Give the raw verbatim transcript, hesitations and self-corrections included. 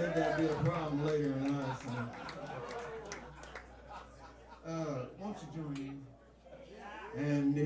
think that'd be a problem later in life. So. Uh, why don't you join in? And